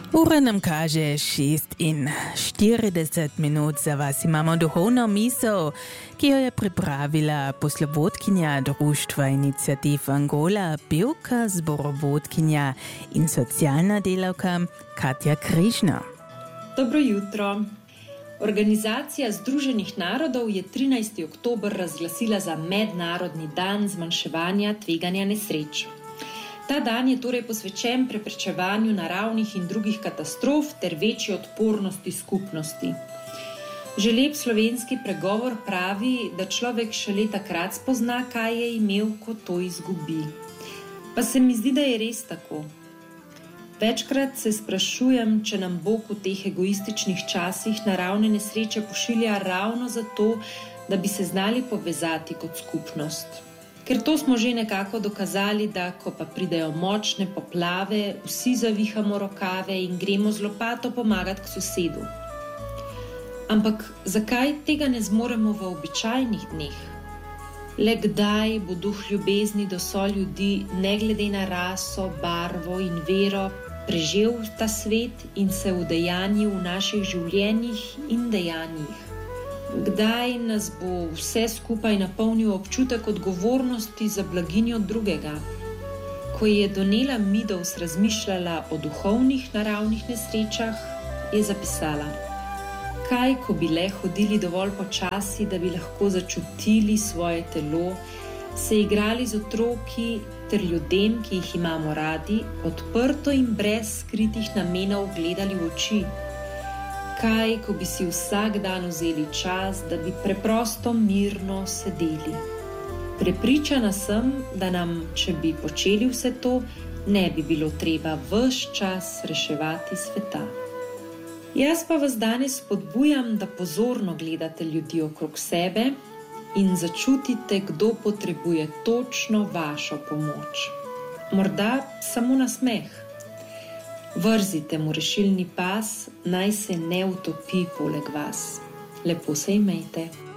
Ura nam kaže 6:40 minut. Za vas imamo duhovno misel, ki jo je pripravila poslovodkinja Društva iniciativ Angola, pevka, zborovodkinja in socialna delavka Katja Križna. Dobro jutro. Organizacija Združenih narodov je 13. oktober razglasila za mednarodni dan zmanjševanja tveganja nesreč. Ta dan je torej posvečen preprečevanju naravnih in drugih katastrof ter večji odpornosti skupnosti. Že lep slovenski pregovor pravi, da človek šele takrat spozna, kaj je imel, ko to izgubi. Pa se mi zdi, da je res tako. Večkrat se sprašujem, če nam Bog v teh egoističnih časih naravne nesreče pošilja ravno zato, da bi se znali povezati kot skupnost. Ker to smo že nekako dokazali, da ko pa pridejo močne poplave, vsi zavihamo rokave in gremo z lopato pomagati k sosedu. Ampak zakaj tega ne zmoremo v običajnih dneh? Le kdaj bo duh ljubezni do soljudi, ne glede na raso, barvo in vero, prežel ta svet in se udejanjil v naših življenjih in dejanjih? Kdaj nas bo vse skupaj napolnil občutek odgovornosti za blaginjo drugega? Ko je Donella Meadows razmišljala o duhovnih naravnih nesrečah, je zapisala: kaj, ko bi le hodili dovolj počasi, da bi lahko začutili svoje telo, se igrali z otroki ter ljudem, ki jih imamo radi, odprto in brez skritih namenov gledali v oči. Kaj, ko bi si vsak dan vzeli čas, da bi preprosto mirno sedeli. Prepričana sem, da nam, če bi počeli vse to, ne bi bilo treba ves čas reševati sveta. Jaz pa vas danes spodbujam, da pozorno gledate ljudi okrog sebe in začutite, kdo potrebuje točno vašo pomoč. Morda samo nasmeh. Vrzite mu rešilni pas, naj se ne utopi poleg vas. Lepo se imejte.